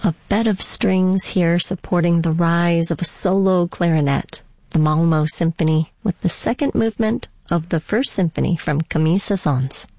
A bed of strings here supporting the rise of a solo clarinet, the Malmo Symphony, with the second movement of the first symphony from Camille Saint-Saëns.